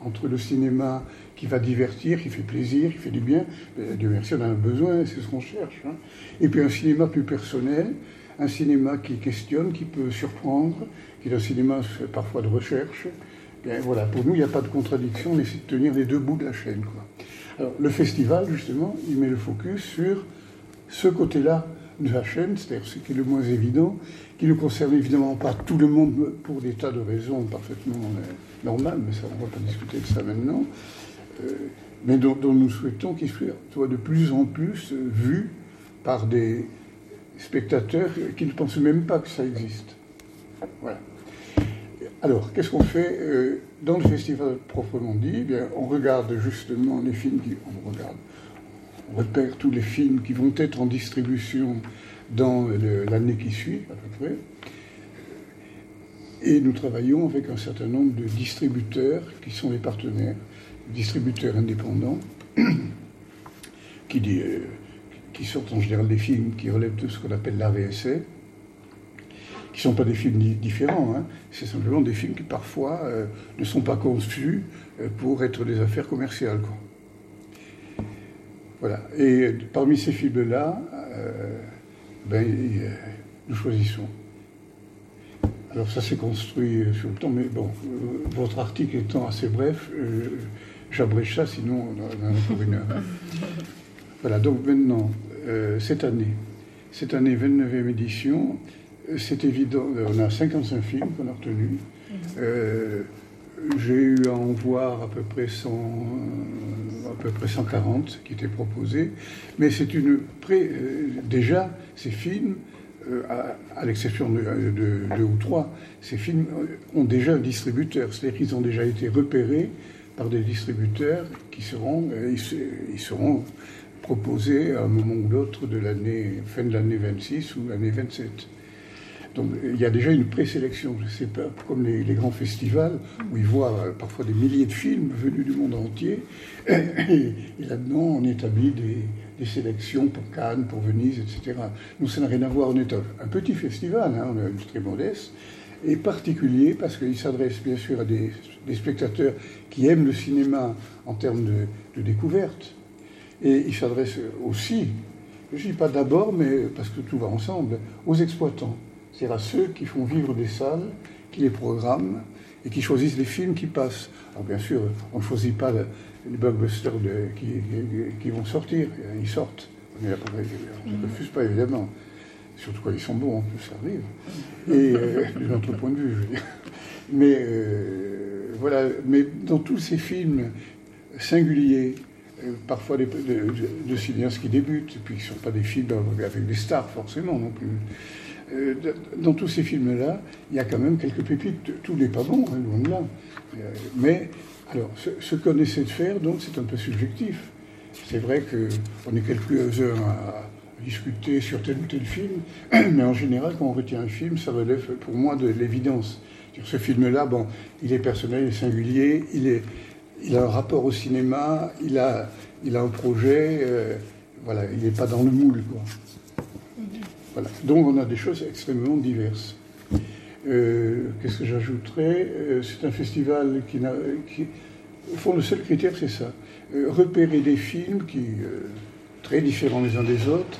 entre le cinéma qui va divertir, qui fait plaisir, qui fait du bien, Dieu merci, on en a besoin, c'est ce qu'on cherche, hein. Et puis un cinéma plus personnel, un cinéma qui questionne, qui peut surprendre, qui est un cinéma parfois de recherche. Bien, voilà, pour nous, il n'y a pas de contradiction, on essaie de tenir les deux bouts de la chaîne, quoi. Alors, le festival, justement, il met le focus sur ce côté-là de la chaîne, c'est-à-dire ce qui est le moins évident, qui ne concerne évidemment pas tout le monde pour des tas de raisons parfaitement normales, mais ça, on ne va pas discuter de ça maintenant, mais dont nous souhaitons qu'il soit de plus en plus vu par des spectateurs qui ne pensent même pas que ça existe. Voilà. Alors, qu'est-ce qu'on fait dans le festival proprement dit? Eh bien, on regarde justement les films on repère tous les films qui vont être en distribution dans l'année qui suit, à peu près. Et nous travaillons avec un certain nombre de distributeurs qui sont des partenaires, distributeurs indépendants, qui sortent en général des films qui relèvent de ce qu'on appelle l'AVSA, qui ne sont pas des films différents, hein. C'est simplement des films qui parfois ne sont pas conçus pour être des affaires commerciales, quoi. Voilà. Et parmi ces films-là, nous choisissons. Alors ça s'est construit sur le temps, mais bon, votre article étant assez bref, j'abrège ça, sinon on en a pour une heure. Voilà, donc maintenant, cette année, 29e édition, c'est évident, on a 55 films qu'on a retenus. J'ai eu à en voir à peu près 140 qui étaient proposés, mais c'est déjà, ces films, à l'exception de 2 ou 3, ces films ont déjà un distributeur, c'est-à-dire qu'ils ont déjà été repérés par des distributeurs qui seront proposés à un moment ou l'autre de fin de l'année 26 ou l'année 27. Donc il y a déjà une présélection. C'est pas comme les grands festivals où ils voient parfois des milliers de films venus du monde entier. Et là-dedans, on établit des sélections pour Cannes, pour Venise, etc. Nous, ça n'a rien à voir. On est un petit festival, hein, on est très modeste, et particulier parce qu'il s'adresse bien sûr à des spectateurs qui aiment le cinéma en termes de découverte. Et il s'adresse aussi, je ne dis pas d'abord, mais parce que tout va ensemble, aux exploitants. C'est-à-dire à ceux qui font vivre des salles, qui les programment et qui choisissent les films qui passent. Alors bien sûr, on ne choisit pas les blockbusters qui vont sortir, ils sortent. On ne refuse pas évidemment, surtout quand ils sont bons, en plus ça arrive. Et de notre point de vue, je veux dire. Mais voilà, mais dans tous ces films singuliers, parfois de cinéastes qui débutent, et puis qui ne sont pas des films avec des stars forcément non plus. Dans tous ces films-là, il y a quand même quelques pépites. Tout n'est pas bon, hein, loin de là. Mais, alors, ce qu'on essaie de faire, donc, c'est un peu subjectif. C'est vrai qu'on est quelques heures à discuter sur tel ou tel film, mais en général, quand on retient un film, ça relève pour moi de l'évidence. Ce film-là, bon, il est personnel, il est singulier, il a un rapport au cinéma, il a un projet, voilà, il n'est pas dans le moule, quoi. Voilà. Donc on a des choses extrêmement diverses. Qu'est-ce que j'ajouterais? C'est un festival qui, au fond, le seul critère, c'est ça. Repérer des films qui, très différents les uns des autres,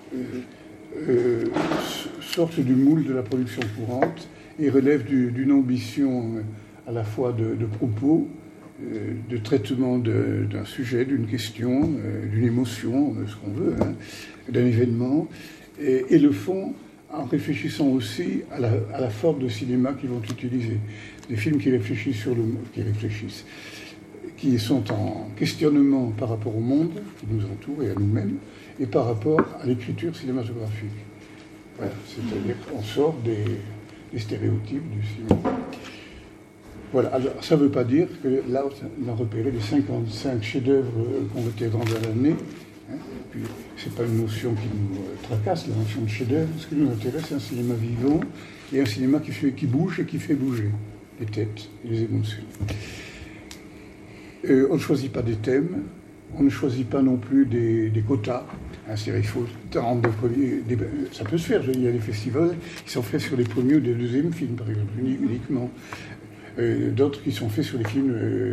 sortent du moule de la production courante et relèvent d'une ambition à la fois de propos, de traitement d'un sujet, d'une question, d'une émotion, ce qu'on veut, hein, d'un événement. Et le font en réfléchissant aussi à la forme de cinéma qu'ils vont utiliser. Des films qui réfléchissent qui sont en questionnement par rapport au monde qui nous entoure et à nous-mêmes, et par rapport à l'écriture cinématographique. Voilà, c'est-à-dire qu'on sort des stéréotypes du cinéma. Voilà, alors ça ne veut pas dire que là, on a repéré les 55 chefs-d'œuvre qu'on veut être dans l'année. Hein, puis, c'est pas une notion qui nous tracasse, la notion de chef-d'œuvre. Ce qui nous intéresse, c'est un cinéma vivant et un cinéma qui bouge et qui fait bouger les têtes et les émotions. On ne choisit pas des thèmes, on ne choisit pas non plus des quotas. Hein, c'est-à-dire, il faut rendre des premiers. Ça peut se faire. Il y a des festivals qui sont faits sur les premiers ou les deuxièmes films, par exemple, uniquement. D'autres qui sont faits sur les films